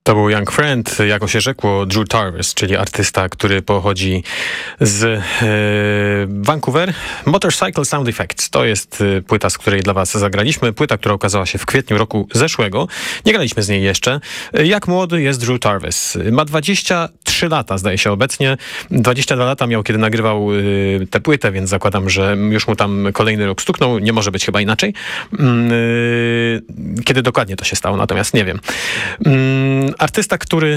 To był Young Friend, jako się rzekło, Drew Tarvis, czyli artysta, który pochodzi z Vancouver. Motorcycle Sound Effects to jest płyta, z której dla was zagraliśmy. Płyta, która ukazała się w kwietniu roku zeszłego. Nie graliśmy z niej jeszcze. Jak młody jest Drew Tarvis? Ma 23 lata, zdaje się obecnie. 22 lata miał, kiedy nagrywał tę płytę, więc zakładam, że już mu tam kolejny rok stuknął. Nie może być chyba inaczej. Kiedy dokładnie to się stało, natomiast nie wiem. Artysta, który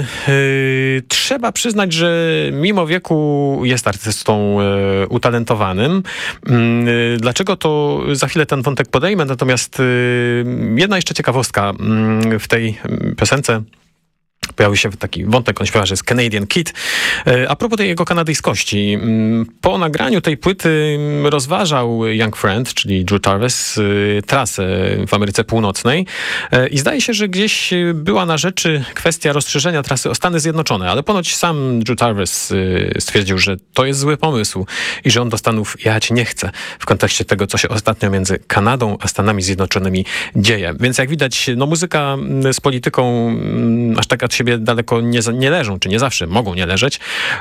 trzeba przyznać, że mimo wieku jest artystą utalentowanym. Dlaczego, to za chwilę ten wątek podejmę, natomiast jedna jeszcze ciekawostka w tej piosence. Pojawił się taki wątek, on śpiewa, że jest Canadian Kid. A propos tej jego kanadyjskości. Po nagraniu tej płyty rozważał Young Friend, czyli Drew Tarvis, trasę w Ameryce Północnej i zdaje się, że gdzieś była na rzeczy kwestia rozszerzenia trasy o Stany Zjednoczone, ale ponoć sam Drew Tarvis stwierdził, że to jest zły pomysł i że on do Stanów jechać nie chce w kontekście tego, co się ostatnio między Kanadą a Stanami Zjednoczonymi dzieje. Więc jak widać, no muzyka z polityką aż tak od siebie daleko nie leżą, czy nie zawsze mogą nie leżeć,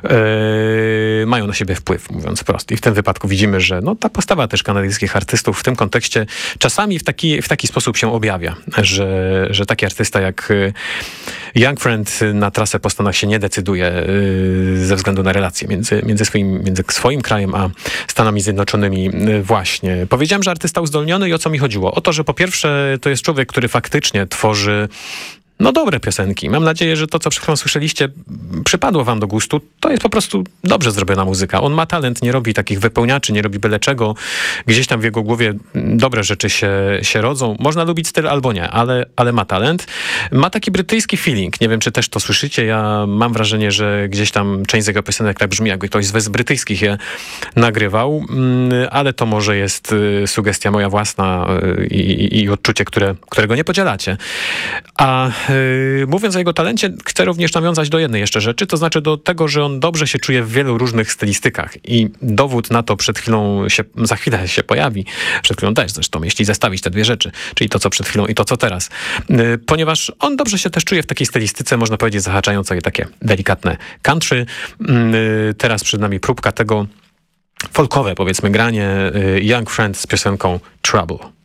mają na siebie wpływ, mówiąc wprost. I w tym wypadku widzimy, że no, ta postawa też kanadyjskich artystów w tym kontekście czasami w taki sposób się objawia, że taki artysta jak Young Friend na trasę po Stanach się nie decyduje ze względu na relacje między swoim krajem a Stanami Zjednoczonymi właśnie. Powiedziałem, że artysta uzdolniony i o co mi chodziło? O to, że po pierwsze to jest człowiek, który faktycznie tworzy dobre piosenki. Mam nadzieję, że to, co przed chwilą słyszeliście, przypadło wam do gustu. To jest po prostu dobrze zrobiona muzyka. On ma talent, nie robi takich wypełniaczy, nie robi byle czego. Gdzieś tam w jego głowie dobre rzeczy się rodzą. Można lubić styl albo nie, ale ma talent. Ma taki brytyjski feeling. Nie wiem, czy też to słyszycie. Ja mam wrażenie, że gdzieś tam część z jego piosenek tak brzmi, jakby ktoś z Wysp Brytyjskich je nagrywał, ale to może jest sugestia moja własna i odczucie, którego nie podzielacie. A mówiąc o jego talencie, chcę również nawiązać do jednej jeszcze rzeczy, to znaczy do tego, że on dobrze się czuje w wielu różnych stylistykach i dowód na to za chwilę się pojawi, przed chwilą też zresztą, jeśli zestawić te dwie rzeczy, czyli to, co przed chwilą i to, co teraz. Ponieważ on dobrze się też czuje w takiej stylistyce, można powiedzieć, zahaczającej takie delikatne country. Teraz przed nami próbka tego folkowe, powiedzmy, granie Young Friend z piosenką Trouble.